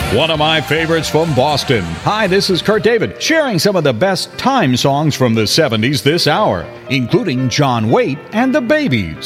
One of my favorites from Boston. Hi, this is Kurt David, sharing some of the best time songs from the 70s this hour, including John Waite and the Babies.